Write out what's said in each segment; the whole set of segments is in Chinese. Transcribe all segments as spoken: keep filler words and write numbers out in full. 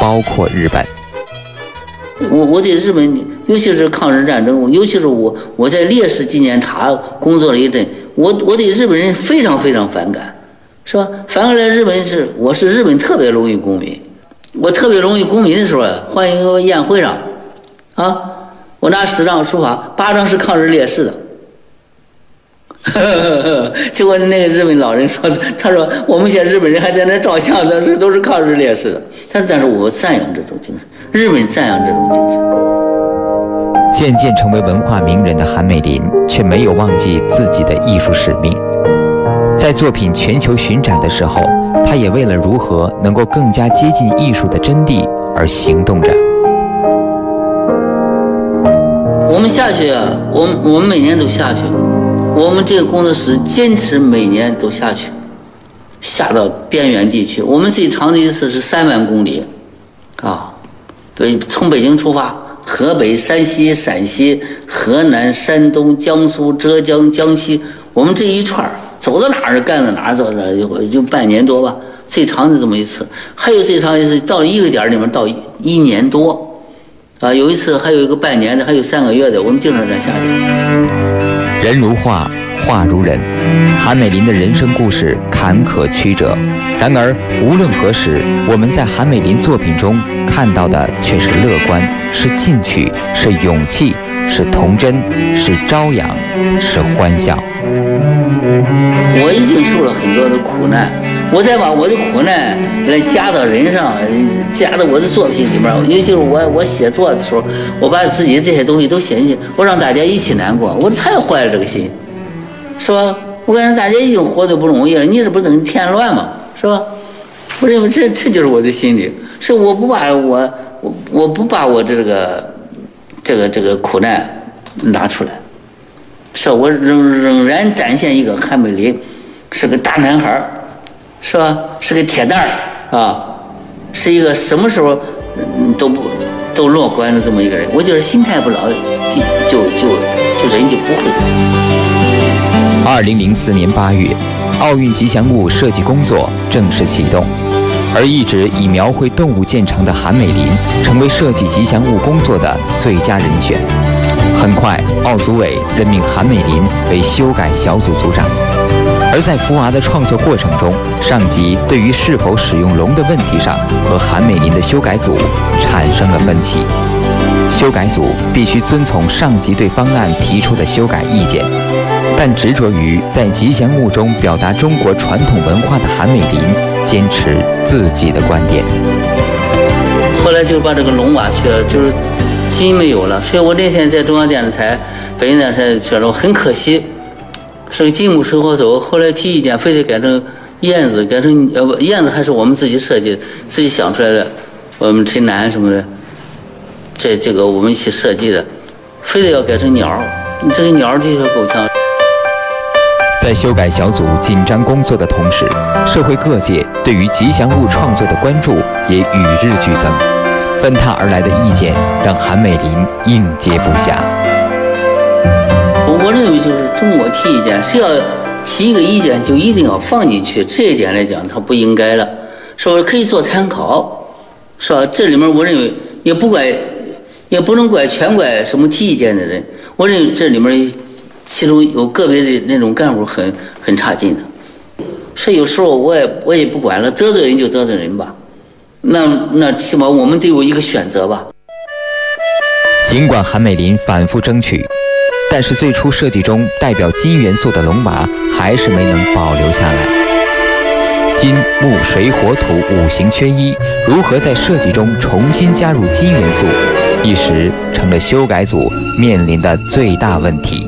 包括日本。 我我对日本，尤其是抗日战争，尤其是我我在烈士纪念塔工作了一阵，我我对日本人非常非常反感，是吧？反过来，日本是我是日本特别荣誉公民，我特别荣誉公民的时候，欢迎我宴会上，啊，我拿十张书法，八张是抗日烈士的。结果那个日本老人说，他说我们些日本人还在那照相，那是都是抗日烈士的。但是，但是我赞扬这种精神，日本赞扬这种精神。 渐渐成为文化名人的韩美林，却没有忘记自己的艺术使命。在作品全球巡展的时候，他也为了如何能够更加接近艺术的真谛而行动着。 我们下去啊，我们我们每年都下去。我们这个工作室坚持每年都下去，下到边远地区。我们最长的一次是三万公里，啊，北从北京出发，河北、山西、陕西、河南、山东、江苏、浙江、江西，我们这一串走到哪儿干到哪儿，走到哪儿就就半年多吧，最长的这么一次。还有最长一次到一个点里面到一一年多，啊，有一次还有一个半年的，还有三个月的，我们经常这样下去。 人如画，画如人。韩美林的人生故事坎坷曲折，然而无论何时，我们在韩美林作品中看到的却是乐观，是进取，是勇气，是童真，是朝阳，是欢笑。 我已经受了很多的苦难，我再把我的苦难来加到人上，加到我的作品里面。尤其是我我写作的时候，我把自己这些东西都写进去，我让大家一起难过，我太坏了这个心，是吧？我感觉大家已经活得不容易了，你这不是等添乱吗？是吧？我认为这这就是我的心理，是我不把我我我不把我这个这个这个苦难拿出来，是我仍仍然展现一个韩美林是个大男孩，是吧？是个铁蛋儿啊，是一个什么时候都不都乐观的这么一个人。我觉得心态不老，就就就就人就不会。 二零零四年八月，奥运吉祥物设计工作正式启动，而一直以描绘动物见长的韩美林成为设计吉祥物工作的最佳人选。很快，奥组委任命韩美林为修改小组组长。而在福娃的创作过程中，上级对于是否使用龙的问题上和韩美林的修改组产生了分歧。修改组必须遵从上级对方案提出的修改意见，但执着于在吉祥物中表达中国传统文化的韩美林坚持自己的观点。 后来就把这个龙瓦去了，就是金没有了，所以我那天在中央电视台、北京电视台说了，很可惜，是个金木水火土。后来提意见，非得改成燕子，改成呃不燕子还是我们自己设计、自己想出来的，我们陈楠什么的，这这个我们一起设计的，非得要改成鸟，这个鸟的确够呛。 在修改小组紧张工作的同时，社会各界对于吉祥物创作的关注也与日俱增。纷沓而来的意见让韩美林应接不暇。 我认为就是中国提意见，谁要提一个意见就一定要放进去，这一点来讲他不应该了，是不是可以做参考，是吧？这里面我认为也不怪，也不能怪全怪什么提意见的人，我认为这里面其中有个别的那种干部很很差劲的，所以有时候我也我也不管了，得罪人就得罪人吧。那那起码我们得有一个选择吧。 尽管韩美林反复争取，但是最初设计中代表金元素的龙娃还是没能保留下来。金木水火土五行缺一，如何在设计中重新加入金元素，一时成了修改组面临的最大问题。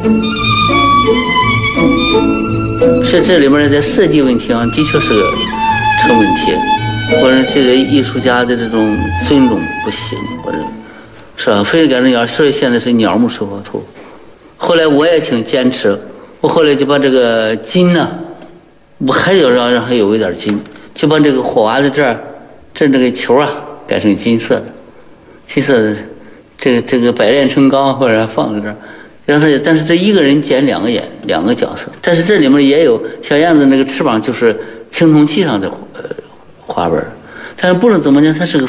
是这里面在设计问题上的确是个成问题。或者这个艺术家的这种尊重不行，或者是吧？非得改成鸟，所以现在是鸟木水火土。后来我也挺坚持，我后来就把这个金呢，我还要让让它有一点金，就把这个火娃子这儿，这这个球啊改成金色的，金色的，这个这个百炼成钢或者放在这儿，让它。但是这一个人剪两个眼，两个角色。但是这里面也有小燕子那个翅膀，就是青铜器上的呃。花纹，但是不论怎么讲，它是个